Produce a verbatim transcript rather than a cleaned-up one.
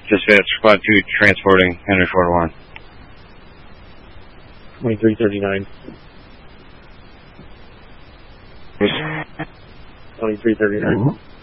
Dispatch, Squad two, transporting Henry Ford one. twenty-three thirty-nine. twenty-three thirty-nine.